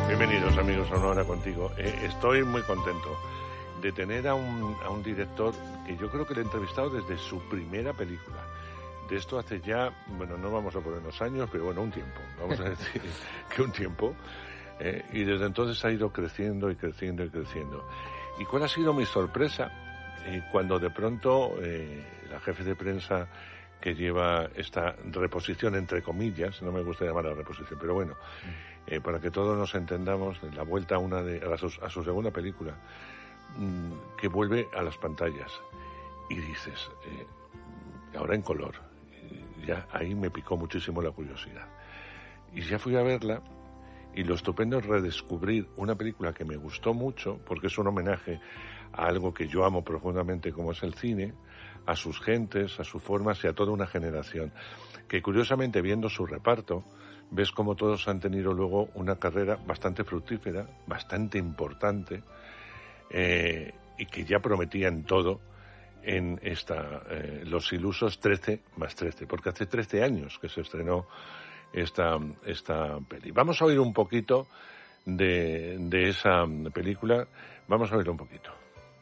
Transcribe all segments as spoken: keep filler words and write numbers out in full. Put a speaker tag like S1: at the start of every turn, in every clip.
S1: Bienvenidos amigos a Una Hora Contigo. Eh, estoy muy contento de tener a un, a un director que yo creo que le he entrevistado desde su primera película. De esto hace ya, bueno, no vamos a ponernos años, pero bueno, un tiempo. Vamos a decir que un tiempo. Eh, y desde entonces ha ido creciendo y creciendo y creciendo. ¿Y cuál ha sido mi sorpresa? Eh, cuando de pronto eh, la jefe de prensa que lleva esta reposición, entre comillas, no me gusta llamarla reposición, pero bueno, eh, para que todos nos entendamos, la vuelta a, una de, a, su, a su segunda película, mmm, que vuelve a las pantallas. Y dices, eh, ahora en color, ya ahí me picó muchísimo la curiosidad. Y ya fui a verla, y lo estupendo es redescubrir una película que me gustó mucho, porque es un homenaje a algo que yo amo profundamente como es el cine, a sus gentes, a sus formas y a toda una generación, que curiosamente viendo su reparto, ves como todos han tenido luego una carrera bastante fructífera, bastante importante, eh, y que ya prometían todo en esta eh, Los Ilusos trece más trece, porque hace trece años que se estrenó esta, esta peli. Vamos a oír un poquito de, de esa película, vamos a oír un poquito.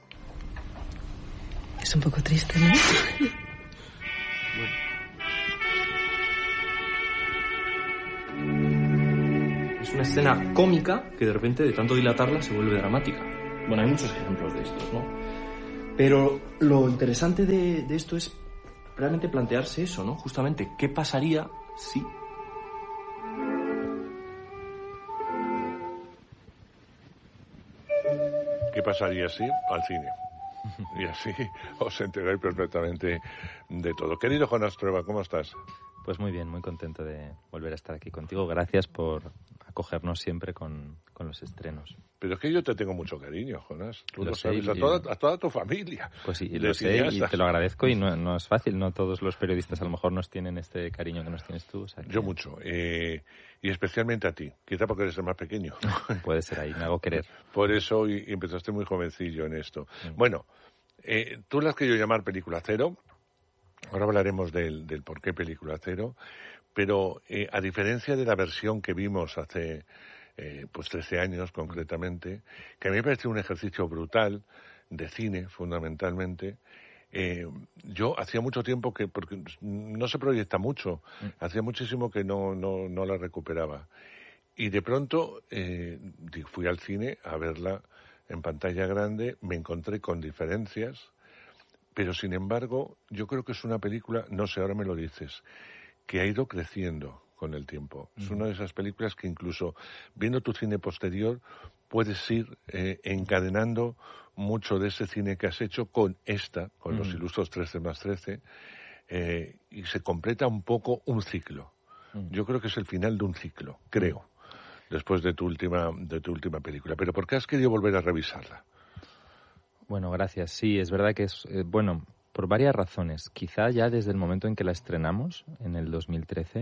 S2: Es un poco triste, ¿no?
S3: Bueno. Es una escena cómica que de repente, de tanto dilatarla, se vuelve dramática. Bueno, hay muchos ejemplos de estos, ¿no? Pero lo interesante de, de esto es realmente plantearse eso, ¿no? Justamente, ¿qué pasaría si...
S1: ¿Qué pasaría si al cine? Y así os enteráis perfectamente de todo. Querido Jonás Trueba, ¿cómo estás?
S4: Pues muy bien, muy contento de volver a estar aquí contigo. Gracias por acogernos siempre con, con los estrenos.
S1: Pero es que yo te tengo mucho cariño, Jonás. Tú lo,
S4: lo
S1: sabes,
S4: sé,
S1: a, toda, a toda tu familia.
S4: Pues sí, lo sé y te lo agradezco y no, no es fácil. No todos los periodistas a lo mejor nos tienen este cariño que nos tienes tú. O sea que...
S1: Yo mucho. Eh, y especialmente a ti. Quizá porque eres el más pequeño.
S4: Puede ser ahí, me hago querer.
S1: Por eso y, y empezaste muy jovencillo en esto. Mm. Bueno, eh, tú la has querido llamar Película Cero. Ahora hablaremos del, del por qué Película Cero. Pero eh, a diferencia de la versión que vimos hace... Eh, pues trece años concretamente, que a mí me parece un ejercicio brutal de cine, fundamentalmente. Eh, yo hacía mucho tiempo que, porque no se proyecta mucho, hacía muchísimo que no, no, no la recuperaba. Y de pronto eh, fui al cine a verla en pantalla grande, me encontré con diferencias, pero sin embargo yo creo que es una película, no sé, ahora me lo dices, que ha ido creciendo con el tiempo. Es una de esas películas que incluso viendo tu cine posterior puedes ir eh, encadenando mucho de ese cine que has hecho con esta, con mm. Los Ilusos trece más trece, eh, y se completa un poco un ciclo. Mm. Yo creo que es el final de un ciclo, creo, después de tu última, de tu última película. Pero ¿por qué has querido volver a revisarla?
S4: Bueno, gracias. Sí, es verdad que es, eh, bueno, por varias razones. Quizá ya desde el momento en que la estrenamos, en el dos mil trece...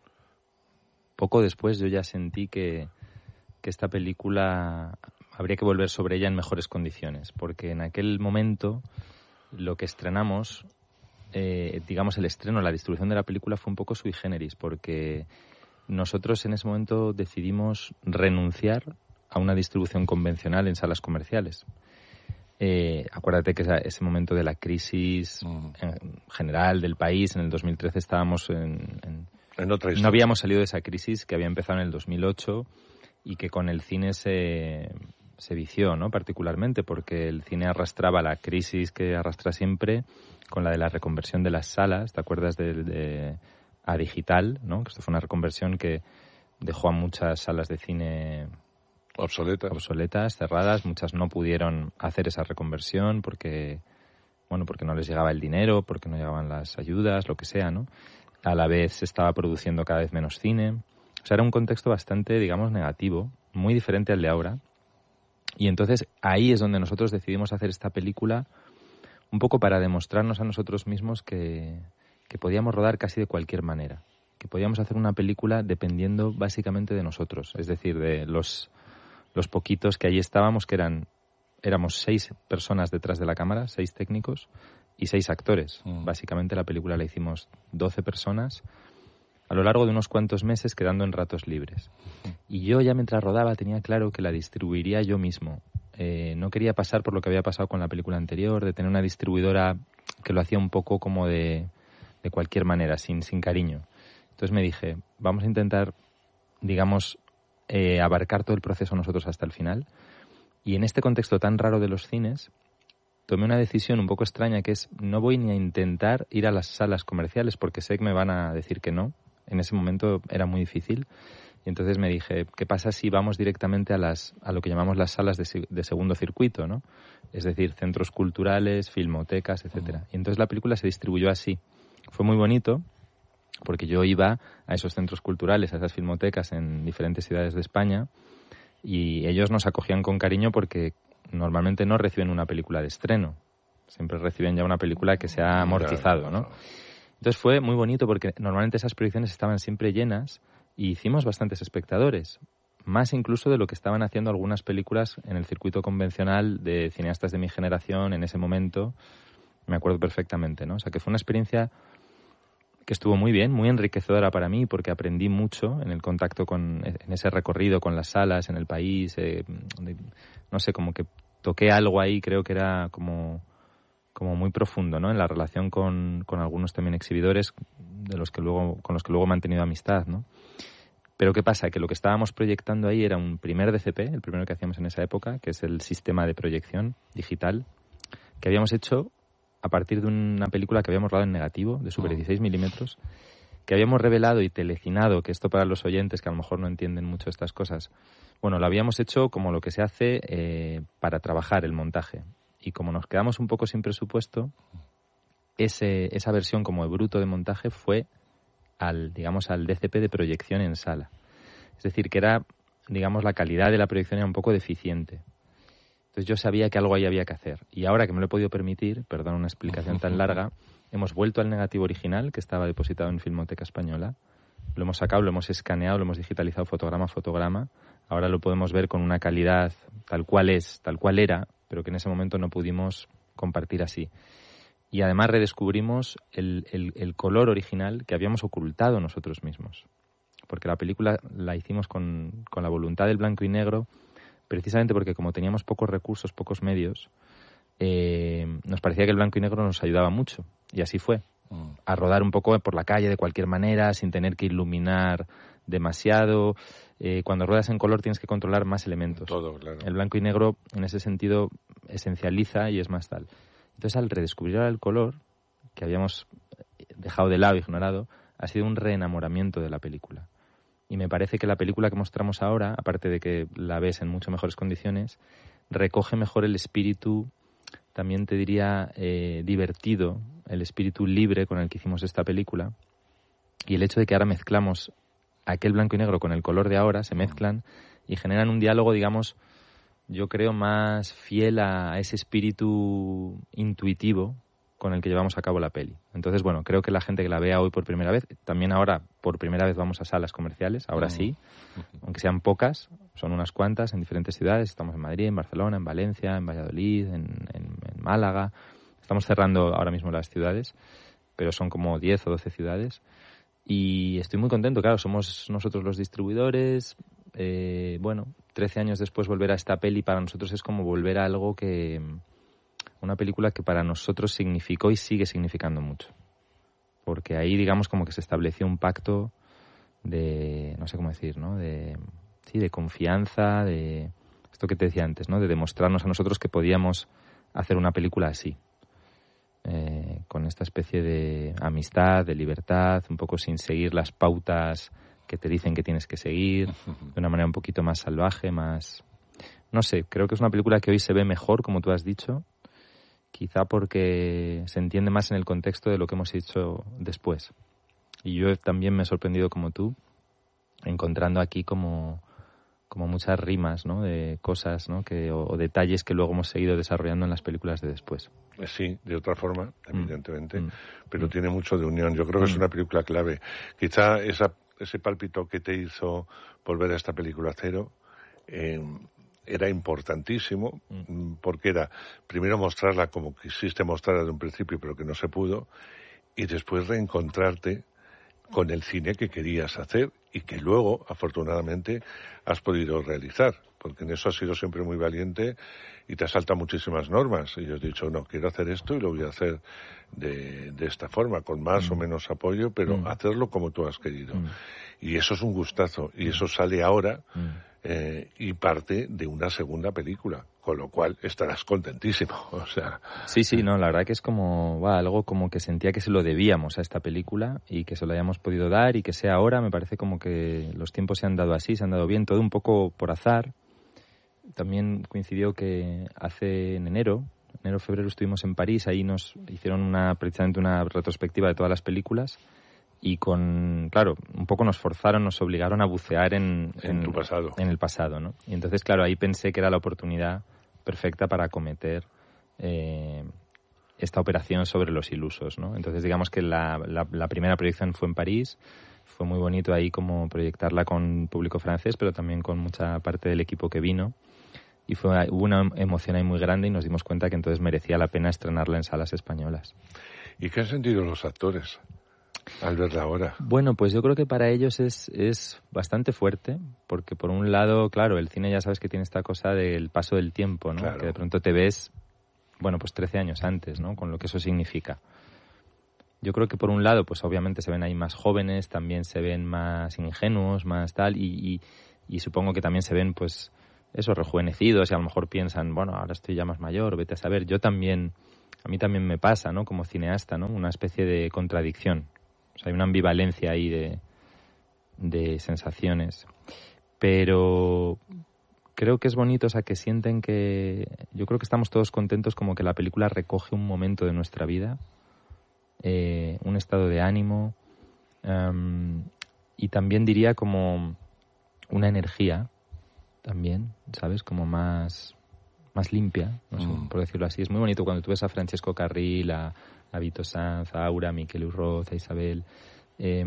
S4: Poco después yo ya sentí que, que esta película habría que volver sobre ella en mejores condiciones, porque en aquel momento lo que estrenamos, eh, digamos el estreno, la distribución de la película fue un poco sui generis, porque nosotros en ese momento decidimos renunciar a una distribución convencional en salas comerciales. Eh, acuérdate que ese momento de la crisis mm. en general del país, en el dos mil trece estábamos en... en
S1: En otra
S4: no habíamos salido de esa crisis que había empezado en el dos mil ocho y que con el cine se, se vició, ¿no? Particularmente porque el cine arrastraba la crisis que arrastra siempre con la de la reconversión de las salas. ¿Te acuerdas de, de a digital, ¿no? Que esto fue una reconversión que dejó a muchas salas de cine
S1: obsoletas,
S4: obsoletas, cerradas. Muchas no pudieron hacer esa reconversión porque, bueno, porque no les llegaba el dinero, porque no llegaban las ayudas, lo que sea, ¿no? A la vez se estaba produciendo cada vez menos cine. O sea, era un contexto bastante, digamos, negativo, muy diferente al de ahora. Y entonces ahí es donde nosotros decidimos hacer esta película un poco para demostrarnos a nosotros mismos que, que podíamos rodar casi de cualquier manera. Que podíamos hacer una película dependiendo básicamente de nosotros. Es decir, de los, los poquitos que allí estábamos, que eran éramos seis personas detrás de la cámara, seis técnicos, y seis actores. Mm. Básicamente la película la hicimos doce personas a lo largo de unos cuantos meses, quedando en ratos libres. Y yo ya mientras rodaba tenía claro que la distribuiría yo mismo. Eh, no quería pasar por lo que había pasado con la película anterior, de tener una distribuidora que lo hacía un poco como de, de cualquier manera, sin, sin cariño. Entonces me dije, vamos a intentar, digamos, eh, abarcar todo el proceso nosotros hasta el final. Y en este contexto tan raro de los cines, tomé una decisión un poco extraña, que es no voy ni a intentar ir a las salas comerciales porque sé que me van a decir que no. En ese momento era muy difícil. Y entonces me dije, ¿qué pasa si vamos directamente a las a lo que llamamos las salas de, de segundo circuito, ¿no? Es decir, centros culturales, filmotecas, etcétera. Y entonces la película se distribuyó así. Fue muy bonito porque yo iba a esos centros culturales, a esas filmotecas en diferentes ciudades de España y ellos nos acogían con cariño porque normalmente no reciben una película de estreno. Siempre reciben ya una película que se ha amortizado, ¿no? Entonces fue muy bonito porque normalmente esas proyecciones estaban siempre llenas y hicimos bastantes espectadores, más incluso de lo que estaban haciendo algunas películas en el circuito convencional de cineastas de mi generación en ese momento. Me acuerdo perfectamente, ¿no? O sea, que fue una experiencia que estuvo muy bien, muy enriquecedora para mí, porque aprendí mucho en el contacto con, en ese recorrido con las salas, en el país. Eh, no sé, como que toqué algo ahí, creo que era como, como muy profundo, ¿no? En la relación con, con algunos también exhibidores de los que luego, con los que luego he mantenido amistad, ¿no? Pero ¿qué pasa? Que lo que estábamos proyectando ahí era un primer D C P, el primero que hacíamos en esa época, que es el sistema de proyección digital, que habíamos hecho a partir de una película que habíamos rodado en negativo, de Super dieciséis milímetros, que habíamos revelado y telecinado, que esto para los oyentes que a lo mejor no entienden mucho estas cosas, bueno, lo habíamos hecho como lo que se hace eh, para trabajar el montaje. Y como nos quedamos un poco sin presupuesto, ese, esa versión como de bruto de montaje fue al, digamos, al D C P de proyección en sala. Es decir, que era, digamos, la calidad de la proyección era un poco deficiente. Entonces yo sabía que algo ahí había que hacer. Y ahora que me lo he podido permitir, perdón una explicación tan larga, hemos vuelto al negativo original que estaba depositado en Filmoteca Española. Lo hemos sacado, lo hemos escaneado, lo hemos digitalizado fotograma a fotograma. Ahora lo podemos ver con una calidad tal cual es, tal cual era, pero que en ese momento no pudimos compartir así. Y además redescubrimos el, el, el color original que habíamos ocultado nosotros mismos. Porque la película la hicimos con, con la voluntad del blanco y negro, precisamente porque como teníamos pocos recursos, pocos medios, eh, nos parecía que el blanco y negro nos ayudaba mucho. Y así fue. Mm. A rodar un poco por la calle de cualquier manera, sin tener que iluminar demasiado. Eh, cuando ruedas en color tienes que controlar más elementos.
S1: Todo, claro.
S4: El blanco y negro, en ese sentido, esencializa y es más tal. Entonces, al redescubrir el color, que habíamos dejado de lado, ignorado, ha sido un reenamoramiento de la película. Y me parece que la película que mostramos ahora, aparte de que la ves en mucho mejores condiciones, recoge mejor el espíritu, también te diría, eh, divertido, el espíritu libre con el que hicimos esta película. Y el hecho de que ahora mezclamos aquel blanco y negro con el color de ahora, se mezclan y generan un diálogo, digamos, yo creo más fiel a ese espíritu intuitivo con el que llevamos a cabo la peli. Entonces, bueno, creo que la gente que la vea hoy por primera vez, también ahora por primera vez vamos a salas comerciales, ahora sí, aunque sean pocas, son unas cuantas en diferentes ciudades, estamos en Madrid, en Barcelona, en Valencia, en Valladolid, en, en, en Málaga, estamos cerrando ahora mismo las ciudades, pero son como diez o doce ciudades, y estoy muy contento, claro, somos nosotros los distribuidores, eh, bueno, trece años después volver a esta peli para nosotros es como volver a algo que... una película que para nosotros significó y sigue significando mucho. Porque ahí, digamos, como que se estableció un pacto de, no sé cómo decir, ¿no? De, sí, de confianza, de esto que te decía antes, ¿no? De demostrarnos a nosotros que podíamos hacer una película así. Eh, con esta especie de amistad, de libertad, un poco sin seguir las pautas que te dicen que tienes que seguir, de una manera un poquito más salvaje, más... No sé, creo que es una película que hoy se ve mejor, como tú has dicho, quizá porque se entiende más en el contexto de lo que hemos hecho después. Y yo también me he sorprendido como tú, encontrando aquí como, como muchas rimas, ¿no? De cosas, ¿no? que, o, o detalles que luego hemos seguido desarrollando en las películas de después.
S1: Sí, de otra forma, evidentemente, mm. pero
S4: mm.
S1: tiene mucho de unión. Yo creo que mm. es una película clave. Quizá esa, ese pálpito que te hizo volver a esta película cero... Eh, era importantísimo, mm. porque era, primero, mostrarla como quisiste mostrarla de un principio, pero que no se pudo, y después reencontrarte con el cine que querías hacer y que luego, afortunadamente, has podido realizar, porque en eso has sido siempre muy valiente y te has saltado muchísimas normas. Y yo he dicho, no, quiero hacer esto y lo voy a hacer de, de esta forma, con más mm. o menos apoyo, pero mm. hacerlo como tú has querido. Mm. Y eso es un gustazo, y eso sale ahora mm. eh, y parte de una segunda película, con lo cual estarás contentísimo. O sea,
S4: sí, sí, no, la verdad que es como va, algo como que sentía que se lo debíamos a esta película y que se lo hayamos podido dar y que sea ahora. Me parece como que los tiempos se han dado así, se han dado bien, todo un poco por azar. También coincidió que hace en enero, enero, febrero estuvimos en París, ahí nos hicieron una precisamente una retrospectiva de todas las películas y con, claro, un poco nos forzaron, nos obligaron a bucear en,
S1: en, en tu pasado.
S4: En el pasado, ¿no? Y entonces, claro, ahí pensé que era la oportunidad perfecta para acometer eh, esta operación sobre los ilusos, ¿no? Entonces, digamos que la, la, la primera proyección fue en París. Fue muy bonito ahí como proyectarla con público francés, pero también con mucha parte del equipo que vino. Y fue, hubo una emoción ahí muy grande y nos dimos cuenta que entonces merecía la pena estrenarla en salas españolas.
S1: ¿Y qué han sentido los actores al verla ahora?
S4: Bueno, pues yo creo que para ellos es, es bastante fuerte, porque por un lado, claro, el cine ya sabes que tiene esta cosa del paso del tiempo, ¿no?
S1: Claro.
S4: Que de pronto te ves, bueno, pues trece años antes, ¿no? Con lo que eso significa. Yo creo que por un lado, pues obviamente se ven ahí más jóvenes, también se ven más ingenuos, más tal, y, y, y supongo que también se ven, pues, eso, rejuvenecidos, y a lo mejor piensan, bueno, ahora estoy ya más mayor, vete a saber. Yo también, a mí también me pasa, ¿no? Como cineasta, ¿no? Una especie de contradicción. O sea, hay una ambivalencia ahí de, de sensaciones. Pero creo que es bonito, o sea, que sienten que... Yo creo que estamos todos contentos como que la película recoge un momento de nuestra vida, eh, un estado de ánimo, um, y también diría como una energía, también, ¿sabes? Como más, más limpia, no sé, mm. por decirlo así. Es muy bonito cuando tú ves a Francesco Carril, a, a Vito Sanz, a Aura, a Miquel Urroz, a Isabel. Eh,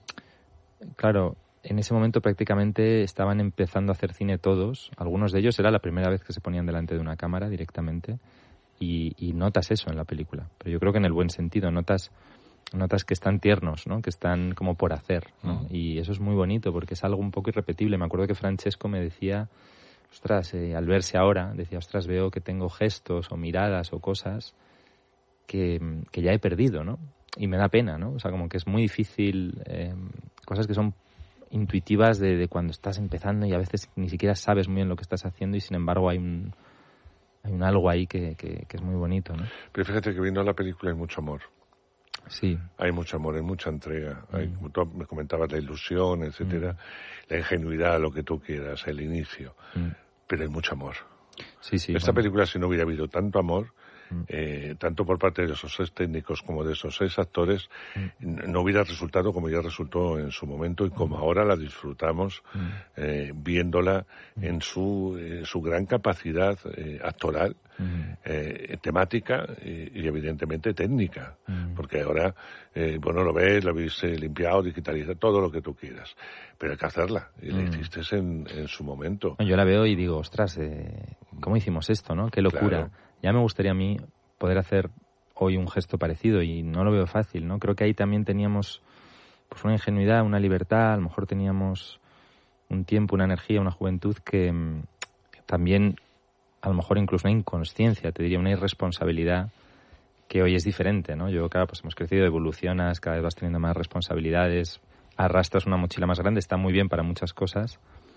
S4: claro, en ese momento prácticamente estaban empezando a hacer cine todos. Algunos de ellos era la primera vez que se ponían delante de una cámara directamente. Y, y notas eso en la película. Pero yo creo que en el buen sentido, notas... notas que están tiernos, ¿no? Que están como por hacer, ¿no? Mm. Y eso es muy bonito porque es algo un poco irrepetible. Me acuerdo que Francesco me decía, ostras, eh, al verse ahora, decía, ostras, veo que tengo gestos o miradas o cosas que, que ya he perdido, ¿no? Y me da pena, ¿no? O sea, como que es muy difícil, eh, cosas que son intuitivas de, de cuando estás empezando y a veces ni siquiera sabes muy bien lo que estás haciendo y sin embargo hay un, hay un algo ahí que, que, que es muy bonito, ¿no?
S1: Pero fíjate que viendo la película hay mucho amor.
S4: Sí.
S1: Hay mucho amor, hay mucha entrega. Mm. Hay, como tú me comentabas, la ilusión, etcétera, mm. la ingenuidad, lo que tú quieras, el inicio. Mm. Pero hay mucho amor.
S4: Sí, sí.
S1: Esta
S4: bueno.
S1: película, si no hubiera habido tanto amor,
S4: mm.
S1: eh, tanto por parte de esos seis técnicos como de esos seis actores, mm. no hubiera resultado como ya resultó en su momento y como mm. ahora la disfrutamos mm. eh, viéndola mm. en su, eh, su gran capacidad eh, actoral, mm. eh, temática y, y evidentemente técnica, mm. porque ahora, eh, bueno, lo ves, lo habéis eh, limpiado, digitalizado, todo lo que tú quieras, pero hay que hacerla y mm. la hiciste en, en su momento.
S4: Yo la veo y digo, ostras, eh, ¿cómo hicimos esto, no? Qué locura.
S1: Claro.
S4: Ya me gustaría a mí poder hacer hoy un gesto parecido y no lo veo fácil, ¿no? Creo que ahí también teníamos pues una ingenuidad, una libertad, a lo mejor teníamos un tiempo, una energía, una juventud que, que también, a lo mejor incluso una inconsciencia, te diría, una irresponsabilidad que hoy es diferente, ¿no? Yo, claro, pues hemos crecido, evolucionas, cada vez vas teniendo más responsabilidades, arrastras una mochila más grande, está muy bien para muchas cosas,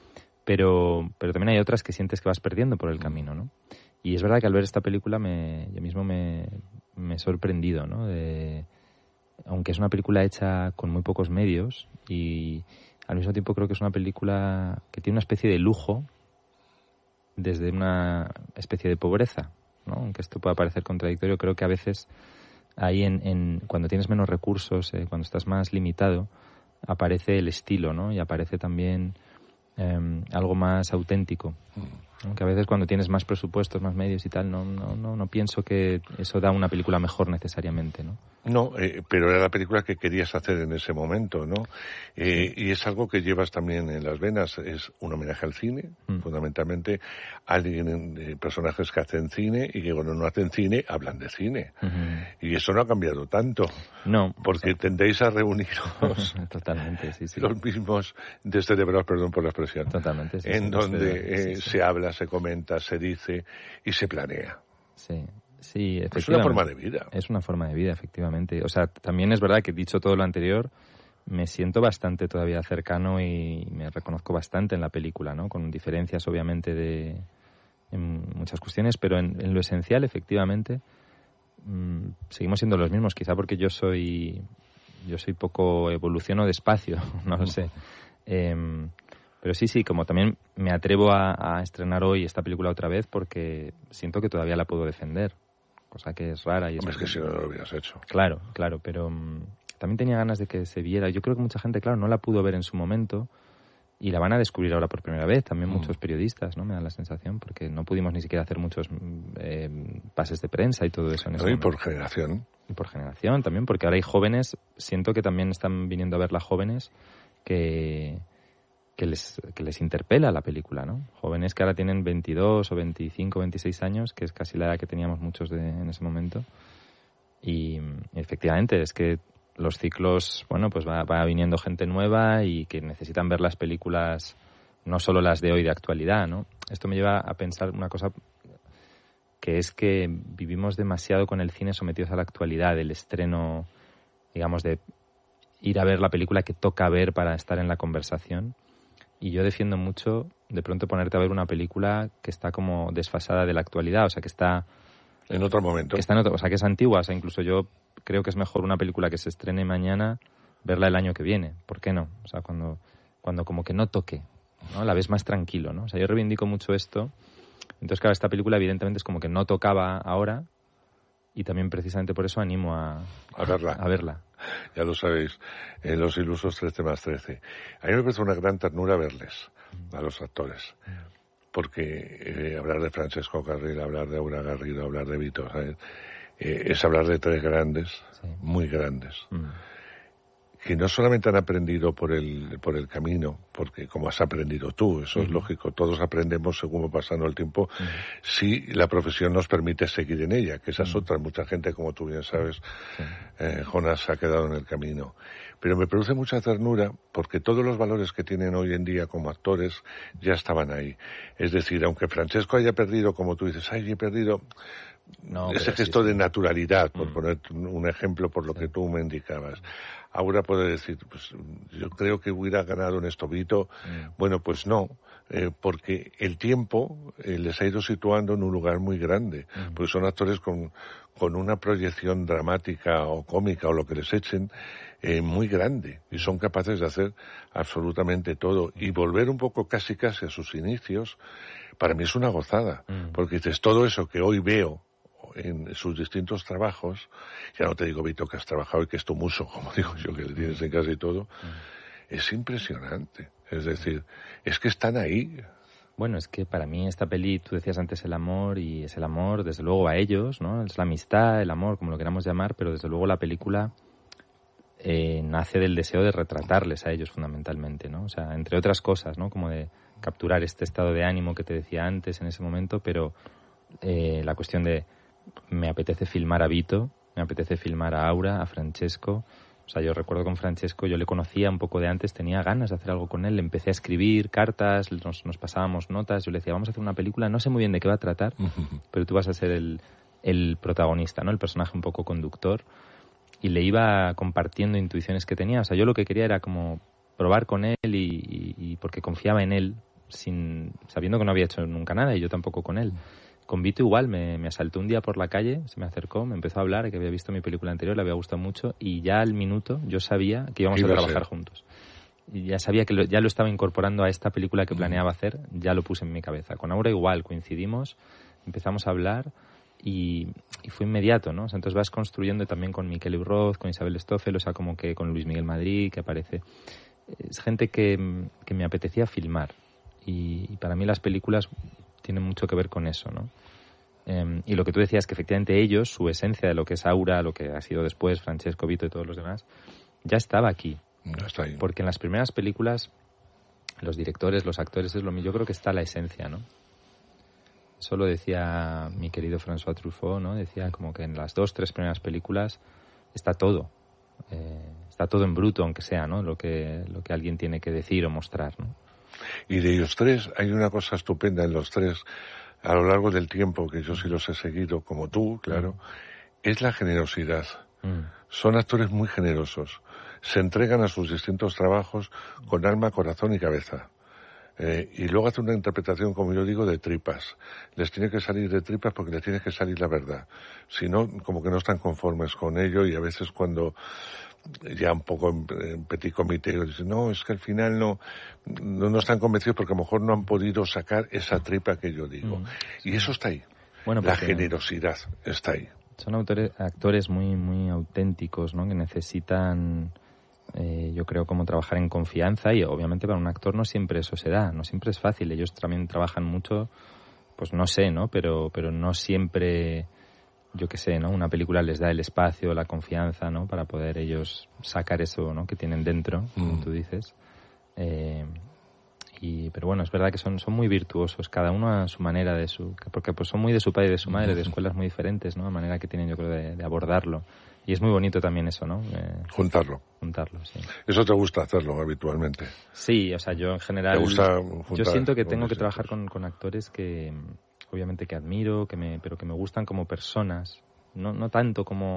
S4: pero, pero también hay otras que sientes que vas perdiendo por el camino, ¿no? Y es verdad que al ver esta película me, yo mismo me, me he sorprendido, ¿no? De, aunque es una película hecha con muy pocos medios y al mismo tiempo creo que es una película que tiene una especie de lujo desde una especie de pobreza, ¿no? Aunque esto pueda parecer contradictorio, creo que a veces ahí en, en cuando tienes menos recursos, eh, cuando estás más limitado, aparece el estilo, ¿no? Y aparece también eh, algo más auténtico. Aunque a veces cuando tienes más presupuestos, más medios y tal, no no no, no pienso que eso da una película mejor necesariamente, ¿no?
S1: No, eh, pero era la película que querías hacer en ese momento, ¿no? Eh, y es algo que llevas también en las venas, es un homenaje al cine, mm. fundamentalmente a alguien, eh, personajes que hacen cine y que cuando no hacen cine hablan de cine. Uh-huh. Y eso no ha cambiado tanto.
S4: No.
S1: Porque exacto. Tendéis a reuniros
S4: totalmente, sí, sí.
S1: los mismos descerebrados, perdón por la expresión.
S4: Totalmente, sí.
S1: En
S4: sí,
S1: donde
S4: sí,
S1: eh,
S4: sí.
S1: se habla, se comenta, se dice y se planea.
S4: Sí. Sí, efectivamente.
S1: Es una forma de vida.
S4: Es una forma de vida, efectivamente. O sea, también es verdad que dicho todo lo anterior, me siento bastante todavía cercano y me reconozco bastante en la película, ¿no? Con diferencias, obviamente, de en muchas cuestiones, pero en, en lo esencial, efectivamente, mmm, seguimos siendo los mismos. Quizá porque yo soy yo soy poco evoluciono despacio, no lo sé. Eh, Pero sí, sí, como también me atrevo a, a estrenar hoy esta película otra vez porque siento que todavía la puedo defender, cosa que es rara. Y es,
S1: Hombre, es que si no lo hubieras hecho.
S4: Claro, claro, pero um, también tenía ganas de que se viera. Yo creo que mucha gente, claro, no la pudo ver en su momento y la van a descubrir ahora por primera vez. También mm. muchos periodistas, ¿no? Me da la sensación, porque no pudimos ni siquiera hacer muchos eh, pases de prensa y todo eso. En ese
S1: no, y
S4: momento.
S1: por generación.
S4: Y por generación también, porque ahora hay jóvenes, siento que también están viniendo a verla jóvenes que... que les que les interpela la película, ¿no? Jóvenes que ahora tienen veintidós o veinticinco, veintiséis años, que es casi la edad que teníamos muchos de, en ese momento. Y efectivamente es que los ciclos, bueno, pues va, va viniendo gente nueva y que necesitan ver las películas, no solo las de hoy de actualidad, ¿no? Esto me lleva a pensar una cosa que es que vivimos demasiado con el cine sometidos a la actualidad, el estreno, digamos, de ir a ver la película que toca ver para estar en la conversación. Y yo defiendo mucho de pronto ponerte a ver una película que está como desfasada de la actualidad, o sea, que está...
S1: En otro momento.
S4: Que está en otro, o sea, que es antigua, o sea, incluso yo creo que es mejor una película que se estrene mañana, verla el año que viene. ¿Por qué no? O sea, cuando, cuando como que no toque, ¿no? La ves más tranquilo, ¿no? O sea, yo reivindico mucho esto. Entonces, claro, esta película evidentemente es como que no tocaba ahora y también precisamente por eso animo a,
S1: a verla.
S4: A verla.
S1: Ya lo sabéis, en Los Ilusos trece más trece. A mí me parece una gran ternura verles, a los actores. Porque eh, hablar de Francesco Carril, hablar de Aura Garrido, hablar de Vito, ¿sabes? Eh, es hablar de tres grandes, sí. muy grandes, mm. que no solamente han aprendido por el por el camino, porque como has aprendido tú, eso mm. es lógico, todos aprendemos según va pasando el tiempo, mm. si la profesión nos permite seguir en ella, que esa es otra, mucha gente, como tú bien sabes, sí. eh, Jonas, ha quedado en el camino. Pero me produce mucha ternura porque todos los valores que tienen hoy en día como actores ya estaban ahí. Es decir, aunque Francesco haya perdido, como tú dices, ay, he perdido... No, ese gesto sí, sí. de naturalidad, por mm. poner un ejemplo por lo sí. que tú me indicabas. Aura puede decir, pues yo creo que hubiera ganado en esto Vito. Mm. Bueno, pues no, eh, porque el tiempo eh, les ha ido situando en un lugar muy grande, mm. porque son actores con, con una proyección dramática o cómica o lo que les echen eh, muy grande y son capaces de hacer absolutamente todo y volver un poco casi casi a sus inicios. Para mí es una gozada, mm. porque dices, todo eso que hoy veo en sus distintos trabajos, ya no te digo, Vito, que has trabajado y que es tu muso, como digo yo, que le tienes en casa y todo, mm. es impresionante. Es decir, es que están ahí.
S4: Bueno, es que para mí esta peli, tú decías antes el amor, y es el amor, desde luego, a ellos, ¿no? Es la amistad, el amor, como lo queramos llamar, pero desde luego la película eh, nace del deseo de retratarles a ellos fundamentalmente, ¿no? O sea, entre otras cosas, ¿no? Como de capturar este estado de ánimo que te decía antes en ese momento, pero eh, la cuestión de me apetece filmar a Vito, me apetece filmar a Aura, a Francesco. O sea, yo recuerdo con Francesco, yo le conocía un poco de antes, tenía ganas de hacer algo con él, le empecé a escribir cartas, nos, nos pasábamos notas, yo le decía, vamos a hacer una película, no sé muy bien de qué va a tratar, pero tú vas a ser el, el protagonista, ¿no? El personaje un poco conductor, y le iba compartiendo intuiciones que tenía. O sea, yo lo que quería era como probar con él y, y, y porque confiaba en él, sin sabiendo que no había hecho nunca nada y yo tampoco con él. Con Vito igual, me, me asaltó un día por la calle, se me acercó, me empezó a hablar, que había visto mi película anterior, le había gustado mucho, y ya al minuto yo sabía que íbamos a trabajar juntos. Y ya sabía que lo, ya lo estaba incorporando a esta película que planeaba hacer, ya lo puse en mi cabeza. Con Aura igual, coincidimos, empezamos a hablar y, y fue inmediato, ¿no? O sea, entonces vas construyendo también con Miquel Roth, con Isabel Stoffel, o sea, como que con Luis Miguel Madrid, que aparece. Es gente que, que me apetecía filmar. Y, y para mí las películas tiene mucho que ver con eso, ¿no? Eh, y lo que tú decías, que efectivamente ellos, su esencia de lo que es Aura, lo que ha sido después Francesco, Vito y todos los demás, ya estaba aquí.
S1: Ya está ahí.
S4: Porque en las primeras películas, los directores, los actores, es lo mismo. Yo creo que está la esencia, ¿no? Eso lo decía mi querido François Truffaut, ¿no? Decía como que en las dos, tres primeras películas está todo. Eh, está todo en bruto, aunque sea, ¿no? Lo que, lo que alguien tiene que decir o mostrar, ¿no?
S1: Y de ellos tres, hay una cosa estupenda en los tres, a lo largo del tiempo, que yo sí los he seguido, como tú, claro, mm. es la generosidad. Mm. Son actores muy generosos. Se entregan a sus distintos trabajos con alma, corazón y cabeza. Eh, y luego hace una interpretación, como yo digo, de tripas. Les tiene que salir de tripas porque les tiene que salir la verdad. Si no, como que no están conformes con ello, y a veces cuando ya un poco en, en petit comité dicen, no, es que al final no, no, no están convencidos porque a lo mejor no han podido sacar esa tripa que yo digo. Mm, sí. Y eso está ahí. Bueno, la generosidad está ahí.
S4: Son autores, actores muy, muy auténticos, ¿no? Que necesitan... Eh, yo creo como trabajar en confianza, y obviamente para un actor no siempre eso se da, no siempre es fácil. Ellos también trabajan mucho, pues no sé, ¿no? Pero, pero no siempre, yo qué sé, ¿no? Una película les da el espacio, la confianza, ¿no? Para poder ellos sacar eso, ¿no? Que tienen dentro, mm. como tú dices. Eh, y, pero bueno, es verdad que son, son muy virtuosos, cada uno a su manera, de su, porque pues son muy de su padre y de su madre, de escuelas muy diferentes, ¿no? La manera que tienen, yo creo, de, de abordarlo. Y es muy bonito también eso, ¿no? Eh,
S1: juntarlo.
S4: Juntarlo, sí.
S1: ¿Eso te gusta hacerlo habitualmente?
S4: Sí, o sea, yo en general...
S1: ¿Te gusta juntar?
S4: Yo siento que tengo que trabajar con, con actores que, obviamente, que admiro, que me, pero que me gustan como personas. No, no tanto como...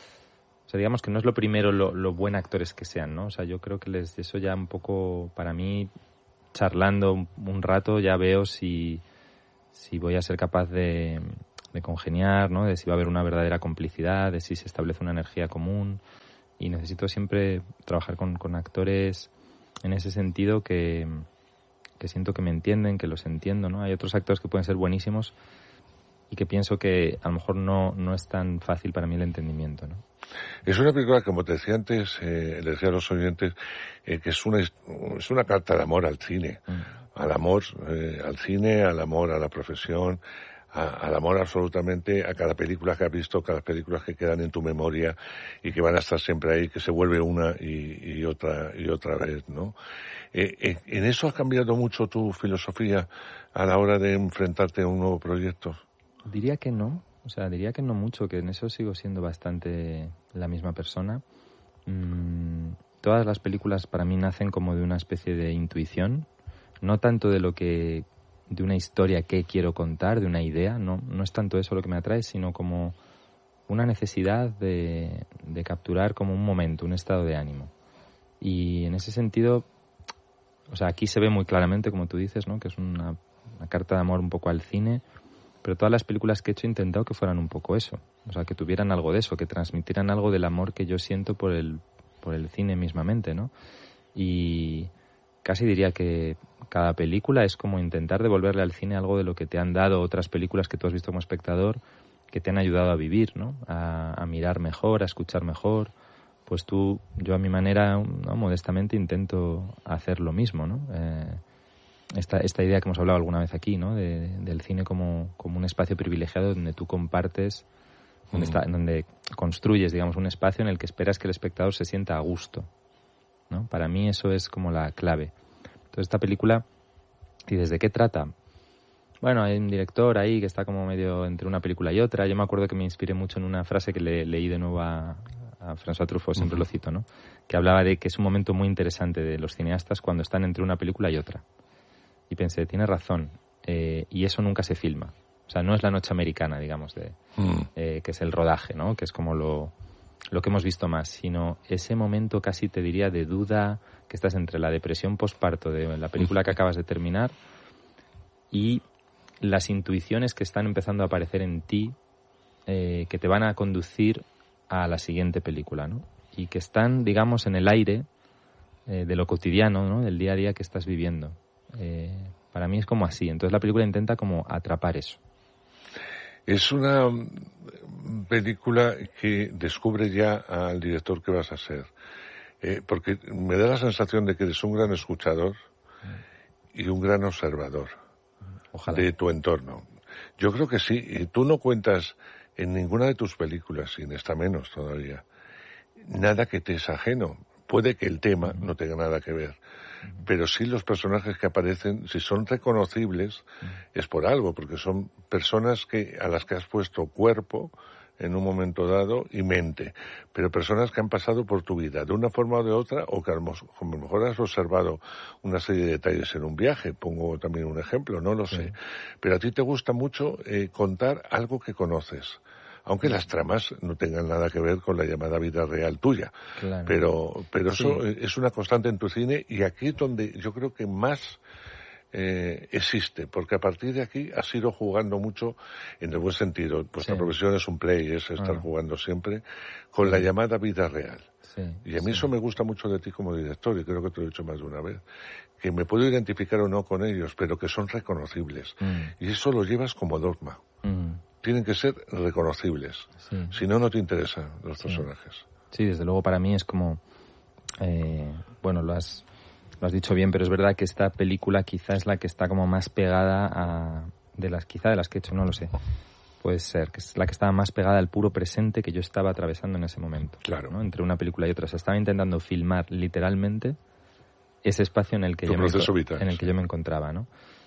S4: O sea, digamos que no es lo primero lo, lo buen actores que sean, ¿no? O sea, yo creo que les eso ya un poco, para mí, charlando un, un rato, ya veo si, si voy a ser capaz de... de congeniar, ¿no? De si va a haber una verdadera complicidad, de si se establece una energía común. Y necesito siempre trabajar con, con actores en ese sentido que, que siento que me entienden, que los entiendo, ¿no? Hay otros actores que pueden ser buenísimos y que pienso que a lo mejor no, no es tan fácil para mí el entendimiento, ¿no?
S1: Es una película, como te decía antes, eh, les decía a los oyentes, eh, que es una, es una carta de amor al cine. Mm. Al amor eh, al cine, al amor a la profesión, al amor absolutamente a cada película que has visto, cada película que quedan en tu memoria y que van a estar siempre ahí, que se vuelve una y, y otra y otra vez, ¿no? Eh, ¿En eso ha cambiado mucho tu filosofía a la hora de enfrentarte a un nuevo proyecto?
S4: Diría que no, o sea, diría que no mucho, que en eso sigo siendo bastante la misma persona. Mm, todas las películas para mí nacen como de una especie de intuición, no tanto de lo que... de una historia que quiero contar, de una idea, no, no es tanto eso lo que me atrae, sino como una necesidad de, de capturar como un momento, un estado de ánimo. Y en ese sentido, o sea, aquí se ve muy claramente, como tú dices, ¿no? Que es una, una carta de amor un poco al cine, pero todas las películas que he hecho he intentado que fueran un poco eso, o sea, que tuvieran algo de eso, que transmitieran algo del amor que yo siento por el, por el cine mismamente, ¿no? Y casi diría que cada película es como intentar devolverle al cine algo de lo que te han dado otras películas que tú has visto como espectador, que te han ayudado a vivir, ¿no? A, a mirar mejor, a escuchar mejor. Pues tú, yo a mi manera, ¿no? Modestamente intento hacer lo mismo, ¿no? Eh, esta, esta idea que hemos hablado alguna vez aquí, ¿no? De, del cine como, como un espacio privilegiado donde tú compartes, donde, mm. está, donde construyes, digamos, un espacio en el que esperas que el espectador se sienta a gusto, ¿no? Para mí eso es como la clave. Entonces esta película, ¿y desde qué trata? Bueno, hay un director ahí que está como medio entre una película y otra. Yo me acuerdo que me inspiré mucho en una frase que le, leí de nuevo a, a François Truffaut, siempre uh-huh. lo cito, ¿no? Que hablaba de que es un momento muy interesante de los cineastas cuando están entre una película y otra. Y pensé, tiene razón, eh, y eso nunca se filma. O sea, no es la noche americana, digamos, de, uh-huh. eh, que es el rodaje, ¿no? Que es como lo... lo que hemos visto más, sino ese momento casi te diría de duda, que estás entre la depresión posparto de la película que acabas de terminar y las intuiciones que están empezando a aparecer en ti, eh, que te van a conducir a la siguiente película, ¿no? Y que están, digamos, en el aire eh, de lo cotidiano, ¿no? Del día a día que estás viviendo. Eh, para mí es como así. Entonces la película intenta como atrapar eso.
S1: Es una película que descubre ya al director que vas a ser. Eh, porque me da la sensación de que eres un gran escuchador y un gran observador.
S4: Ojalá.
S1: de tu entorno. Yo creo que sí. Y tú no cuentas en ninguna de tus películas, y en esta menos todavía, nada que te es ajeno. Puede que el tema uh-huh. no tenga nada que ver, uh-huh. pero sí los personajes que aparecen, si son reconocibles, uh-huh. es por algo, porque son personas que a las que has puesto cuerpo en un momento dado y mente, pero personas que han pasado por tu vida de una forma o de otra, o que a lo mejor has observado una serie de detalles en un viaje. Pongo también un ejemplo, no lo sí. sé, pero a ti te gusta mucho eh, contar algo que conoces, aunque las tramas no tengan nada que ver con la llamada vida real tuya. Claro. Pero, pero sí. eso es una constante en tu cine, y aquí es donde yo creo que más eh, existe, porque a partir de aquí has ido jugando mucho en el buen sentido. Vuestra sí. profesión es un play, es estar ah. jugando siempre con sí. la llamada vida real. Sí. Y a mí sí. eso me gusta mucho de ti como director, y creo que te lo he dicho más de una vez, que me puedo identificar o no con ellos, pero que son reconocibles. Mm. Y eso lo llevas como dogma. Mm. Tienen que ser reconocibles. Sí. Si no, no te interesan los sí. personajes.
S4: Sí, desde luego para mí es como... Eh, bueno, lo has, lo has dicho bien, pero es verdad que esta película quizá es la que está como más pegada a... De las, quizá de las que he hecho, no lo sé. Puede ser, que es la que estaba más pegada al puro presente que yo estaba atravesando en ese momento.
S1: Claro.
S4: ¿no? Entre una película y otra. O sea, estaba intentando filmar literalmente ese espacio en el que, yo me,
S1: vital,
S4: en el
S1: sí.
S4: que yo me encontraba, ¿no?